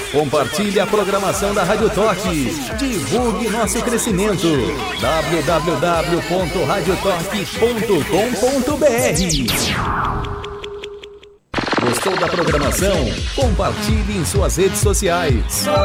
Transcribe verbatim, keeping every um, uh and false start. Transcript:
Compartilhe a programação da Rádio Toque. Divulgue nosso crescimento. w w w ponto radio toque ponto com ponto b r. Gostou da programação? Compartilhe em suas redes sociais.